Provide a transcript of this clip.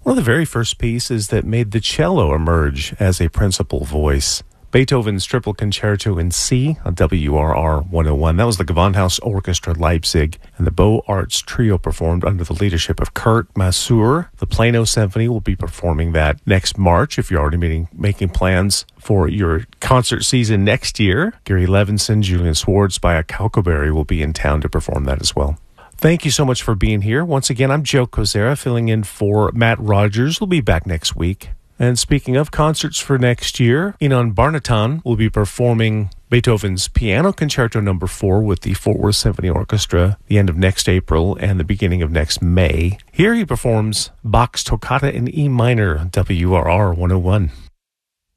One of the very first pieces that made the cello emerge as a principal voice. Beethoven's Triple Concerto in C on WRR 101. That was the Gewandhaus Orchestra Leipzig, and the Beaux Arts Trio performed under the leadership of Kurt Masur. The Plano Symphony will be performing that next March if you're already making plans for your concert season next year. Gary Levinson, Julian Swartz by Calcoberry will be in town to perform that as well. Thank you so much for being here. Once again, I'm Joe Kozera, filling in for Matt Rogers. We'll be back next week. And speaking of concerts for next year, Inon Barnatan will be performing Beethoven's Piano Concerto No. 4 with the Fort Worth Symphony Orchestra the end of next April and the beginning of next May. Here he performs Bach's Toccata in E minor, WRR 101.